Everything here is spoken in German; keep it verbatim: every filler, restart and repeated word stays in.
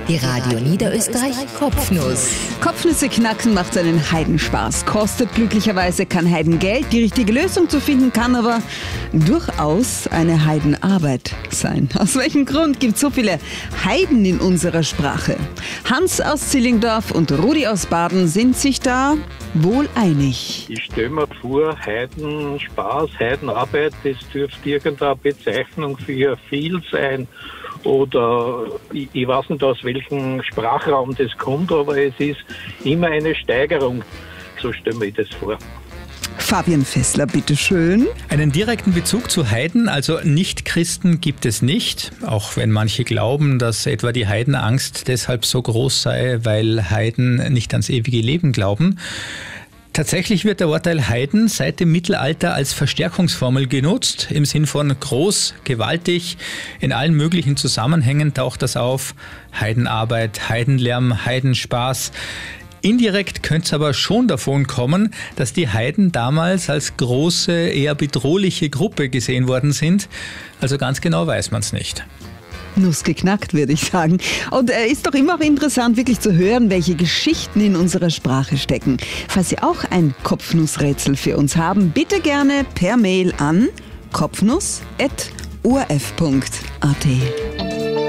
Die Radio Niederösterreich Kopfnuss. Kopfnüsse knacken macht einen Heidenspaß. Kostet glücklicherweise kein Heidengeld. Die richtige Lösung zu finden kann aber durchaus eine Heidenarbeit sein. Aus welchem Grund gibt es so viele Heiden in unserer Sprache? Hans aus Zillingdorf und Rudi aus Baden sind sich da wohl einig. Ich stelle mir vor, Heidenspaß, Heidenarbeit, das dürfte irgendeine Bezeichnung für viel sein. Oder ich, ich weiß nicht, aus welchem Sprachraum das kommt, aber es ist immer eine Steigerung. So stelle ich mir das vor. Fabian Fessler, bitteschön. Einen direkten Bezug zu Heiden, also Nicht-Christen, gibt es nicht. Auch wenn manche glauben, dass etwa die Heidenangst deshalb so groß sei, weil Heiden nicht ans ewige Leben glauben. Tatsächlich wird der Wortteil Heiden seit dem Mittelalter als Verstärkungsformel genutzt, im Sinn von groß, gewaltig. In allen möglichen Zusammenhängen taucht das auf. Heidenarbeit, Heidenlärm, Heidenspaß. Indirekt könnte es aber schon davon kommen, dass die Heiden damals als große, eher bedrohliche Gruppe gesehen worden sind. Also ganz genau weiß man es nicht. Nuss geknackt, würde ich sagen. Und es äh, ist doch immer auch interessant, wirklich zu hören, welche Geschichten in unserer Sprache stecken. Falls Sie auch ein Kopfnussrätsel für uns haben, bitte gerne per Mail an kopfnuss punkt o r f punkt a t.